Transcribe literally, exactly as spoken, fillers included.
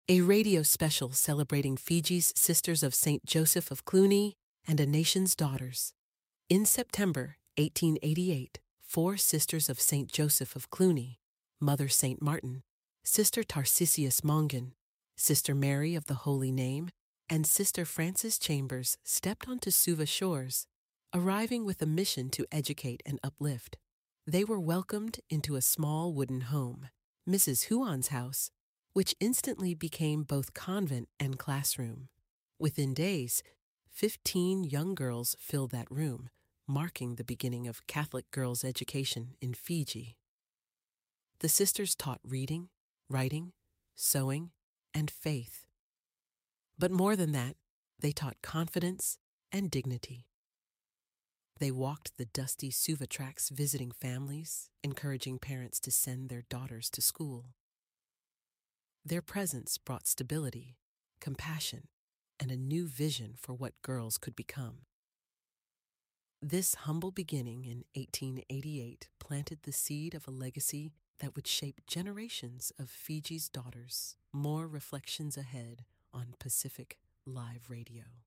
a radio special celebrating Fiji's Sisters of Saint Joseph of Cluny and a Nation's Daughters. In September eighteen eighty-eight, four Sisters of Saint Joseph of Cluny, Mother Saint Martin, Sister Tarsicius Mongan, Sister Mary of the Holy Name, and Sister Frances Chambers stepped onto Suva shores, arriving with a mission to educate and uplift. They were welcomed into a small wooden home, Missus Huon's house, which instantly became both convent and classroom. Within days, fifteen young girls filled that room, marking the beginning of Catholic girls' education in Fiji. The sisters taught reading, writing, sewing, and faith. But more than that, they taught confidence and dignity. They walked the dusty Suva tracks visiting families, encouraging parents to send their daughters to school. Their presence brought stability, compassion, and a new vision for what girls could become. This humble beginning in eighteen eighty-eight planted the seed of a legacy that would shape generations of Fiji's daughters. More reflections ahead on Pacific Live Radio.